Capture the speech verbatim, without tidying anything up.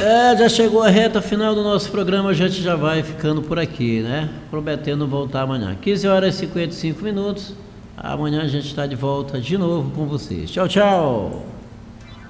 É, já chegou a reta final do nosso programa, a gente já vai ficando por aqui, né? Prometendo voltar amanhã. quinze horas e cinquenta e cinco minutos. Amanhã a gente está de volta de novo com vocês. Tchau, tchau!